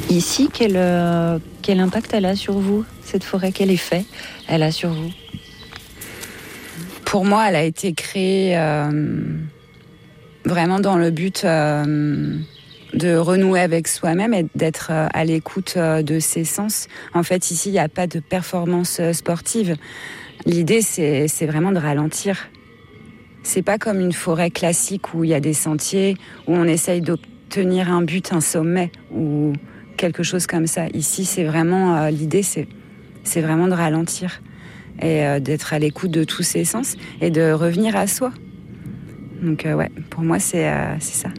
Ici, quel impact elle a sur vous, cette forêt? Quel effet elle a sur vous? Pour moi, elle a été créée vraiment dans le but de renouer avec soi-même et d'être à l'écoute de ses sens. En fait, ici, il n'y a pas de performance sportive. L'idée, c'est vraiment de ralentir. C'est pas comme une forêt classique où il y a des sentiers, où on essaye d'obtenir un but, un sommet ou quelque chose comme ça. Ici, c'est vraiment l'idée, c'est vraiment de ralentir et d'être à l'écoute de tous ses sens et de revenir à soi. Donc ouais, pour moi, c'est ça.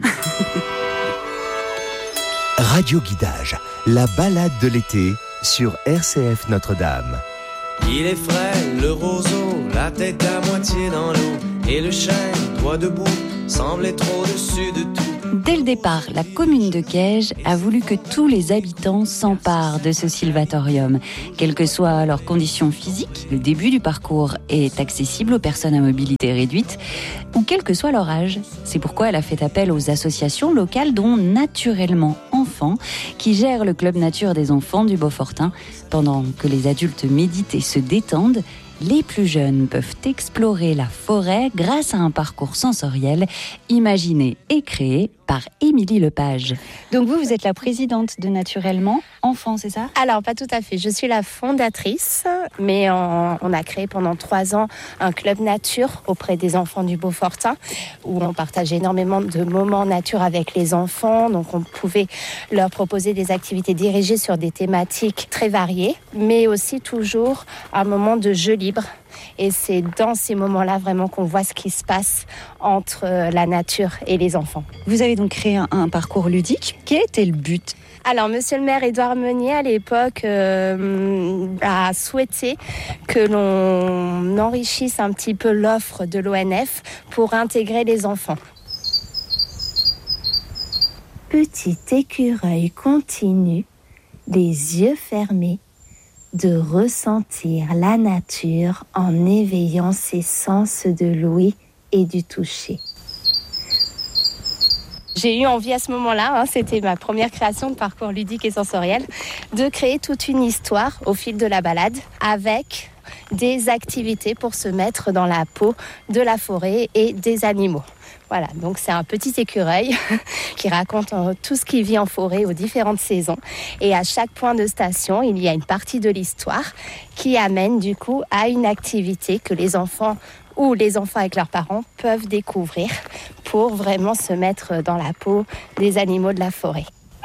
Radio Guidage, la balade de l'été sur RCF Notre-Dame. Il est frais, le roseau, la tête à moitié dans l'eau, et le chêne, droit debout, semble être au-dessus de tout. Dès le départ, la commune de Caige a voulu que tous les habitants s'emparent de ce sylvatorium. Quelles que soient leurs conditions physiques, le début du parcours est accessible aux personnes à mobilité réduite, ou quel que soit leur âge. C'est pourquoi elle a fait appel aux associations locales, dont Naturellement Enfants, qui gèrent le club nature des enfants du Beaufortain. Pendant que les adultes méditent et se détendent, les plus jeunes peuvent explorer la forêt grâce à un parcours sensoriel imaginé et créé par Émilie Lepage. Donc vous êtes la présidente de Naturellement Enfants, c'est ça? Alors, pas tout à fait. Je suis la fondatrice, mais on a créé pendant 3 ans un club nature auprès des enfants du Beaufortain, où on partage énormément de moments nature avec les enfants. Donc, on pouvait leur proposer des activités dirigées sur des thématiques très variées, mais aussi toujours un moment de jeu libre. Et c'est dans ces moments-là vraiment qu'on voit ce qui se passe entre la nature et les enfants. Vous avez donc créé un parcours ludique. Quel était le but ? Alors, monsieur le maire Édouard Meunier, à l'époque, a souhaité que l'on enrichisse un petit peu l'offre de l'ONF pour intégrer les enfants. Petit écureuil continue, les yeux fermés, de ressentir la nature en éveillant ses sens de l'ouïe et du toucher. J'ai eu envie à ce moment-là, c'était ma première création de parcours ludique et sensoriel, de créer toute une histoire au fil de la balade avec des activités pour se mettre dans la peau de la forêt et des animaux. Voilà, donc c'est un petit écureuil qui raconte tout ce qui vit en forêt aux différentes saisons. Et à chaque point de station, il y a une partie de l'histoire qui amène du coup à une activité que les enfants ou les enfants avec leurs parents peuvent découvrir pour vraiment se mettre dans la peau des animaux de la forêt.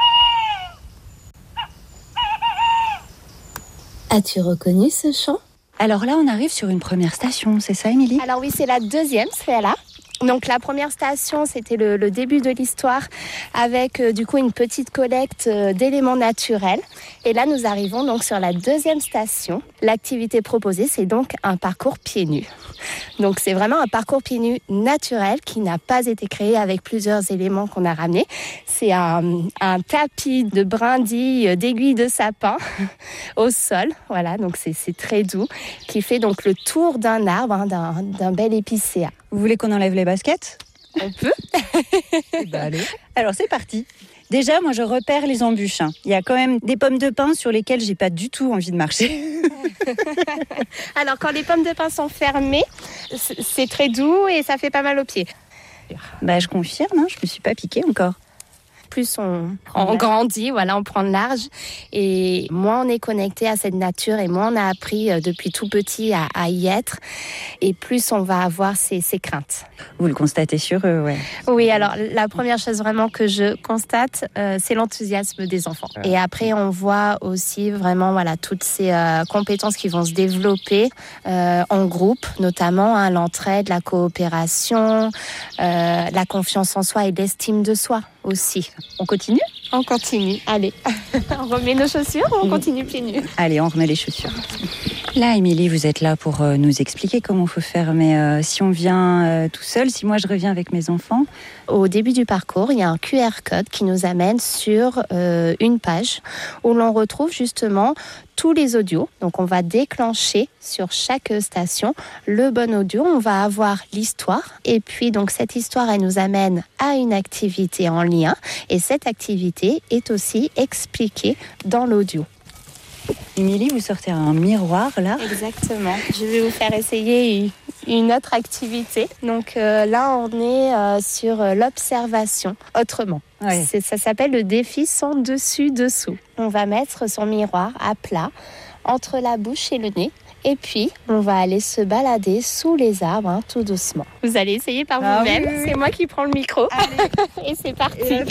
As-tu reconnu ce chant ? Alors là, on arrive sur une première station, c'est ça, Émilie ? Alors oui, c'est la deuxième, c'est là. Donc la première station, c'était le début de l'histoire avec du coup une petite collecte d'éléments naturels. Et là, nous arrivons donc sur la deuxième station. L'activité proposée, c'est donc un parcours pieds nus. Donc c'est vraiment un parcours pieds nus naturel qui n'a pas été créé avec plusieurs éléments qu'on a ramenés. C'est un tapis de brindilles, d'aiguilles de sapin au sol. Voilà, donc c'est très doux, qui fait donc le tour d'un arbre, d'un bel épicéa. Vous voulez qu'on enlève les baskets ? On peut. Eh ben, allez. Alors c'est parti. Déjà, moi je repère les embûches. Il y a quand même des pommes de pin sur lesquelles j'ai pas du tout envie de marcher. Alors quand les pommes de pin sont fermées, c'est très doux et ça fait pas mal aux pieds. Bah je confirme, je me suis pas piquée encore. Plus on grandit, voilà, on prend de large et moins on est connecté à cette nature et moins on a appris depuis tout petit à y être et plus on va avoir ces craintes. Vous le constatez sur eux, ouais. Oui, alors la première chose vraiment que je constate, c'est l'enthousiasme des enfants. Et après, on voit aussi vraiment voilà, toutes ces compétences qui vont se développer en groupe, notamment l'entraide, la coopération, la confiance en soi et l'estime de soi aussi. On continue ? On continue, allez. On remet nos chaussures ou on continue pieds nus ? Allez, on remet les chaussures. Là, Émilie, vous êtes là pour nous expliquer comment il faut faire. Mais si on vient tout seul, si moi je reviens avec mes enfants... Au début du parcours, il y a un QR code qui nous amène sur une page où l'on retrouve justement tous les audios. Donc on va déclencher sur chaque station le bon audio. On va avoir l'histoire et puis donc cette histoire elle nous amène à une activité en lien et cette activité est aussi expliquée dans l'audio. Émilie, vous sortez un miroir là. Exactement. Je vais vous faire essayer une autre activité. Donc là, on est sur l'observation autrement. Ouais. Ça s'appelle le défi sans dessus-dessous. On va mettre son miroir à plat entre la bouche et le nez. Et puis, on va aller se balader sous les arbres, tout doucement. Vous allez essayer par vous-même. Oui. C'est moi qui prends le micro. Allez. Et c'est parti. Et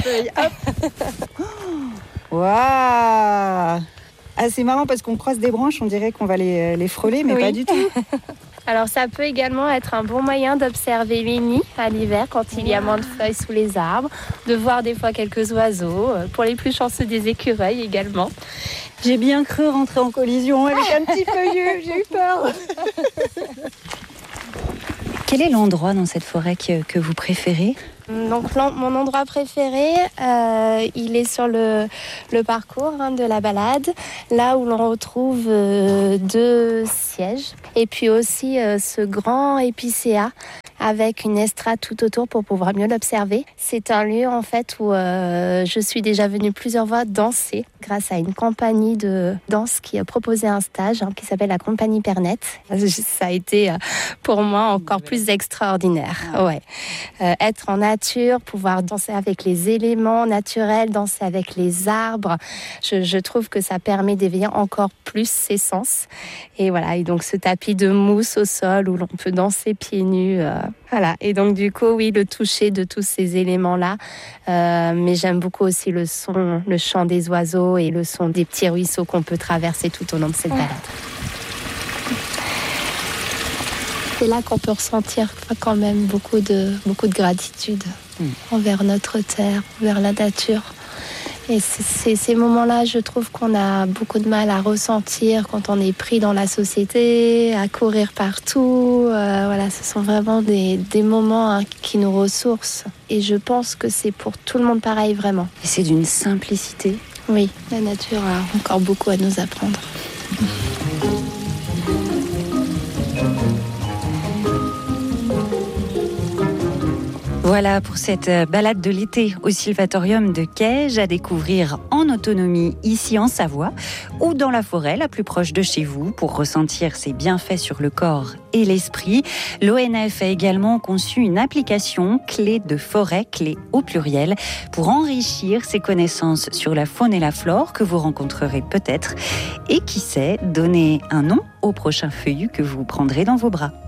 Waouh! Ah, c'est marrant parce qu'on croise des branches, on dirait qu'on va les frôler, mais pas du tout. Alors ça peut également être un bon moyen d'observer les nids à l'hiver quand il y a moins de feuilles sous les arbres, de voir des fois quelques oiseaux, pour les plus chanceux des écureuils également. J'ai bien cru rentrer en collision avec un petit feuillu, j'ai eu peur. Quel est l'endroit dans cette forêt que vous préférez ? Donc mon endroit préféré, il est sur le parcours de la balade, là où l'on retrouve 2 sièges et puis aussi ce grand épicéa avec une estrade tout autour pour pouvoir mieux l'observer. C'est un lieu en fait où je suis déjà venue plusieurs fois danser grâce à une compagnie de danse qui a proposé un stage qui s'appelle la Compagnie Pernette. Ça a été pour moi encore plus extraordinaire. Ouais. Être en nature, pouvoir danser avec les éléments naturels, danser avec les arbres, je trouve que ça permet d'éveiller encore plus ses sens. Et voilà, et donc ce tapis de mousse au sol où l'on peut danser pieds nus. Voilà, et donc du coup, oui, le toucher de tous ces éléments-là. Mais j'aime beaucoup aussi le son, le chant des oiseaux et le son des petits ruisseaux qu'on peut traverser tout au long de cette balade. C'est là qu'on peut ressentir quand même beaucoup de gratitude envers notre terre, envers la nature. Et c'est ces moments-là, je trouve qu'on a beaucoup de mal à ressentir quand on est pris dans la société, à courir partout. Voilà, ce sont vraiment des moments qui nous ressourcent. Et je pense que c'est pour tout le monde pareil, vraiment. Et c'est d'une simplicité. Oui, la nature a encore beaucoup à nous apprendre. Voilà pour cette balade de l'été au Sylvatorium de Caige à découvrir en autonomie ici en Savoie ou dans la forêt la plus proche de chez vous pour ressentir ses bienfaits sur le corps et l'esprit. L'ONF a également conçu une application clé de forêt, clé au pluriel, pour enrichir ses connaissances sur la faune et la flore que vous rencontrerez peut-être et qui sait donner un nom au prochain feuillu que vous prendrez dans vos bras.